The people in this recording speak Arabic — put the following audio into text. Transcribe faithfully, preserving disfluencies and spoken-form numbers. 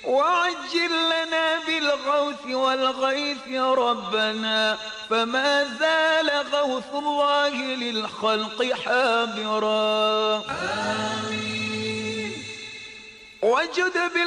وعجل لنا بالغوث والغيث يا ربنا، فما زال غوث الله للخلق حاضرا. آمين. وجد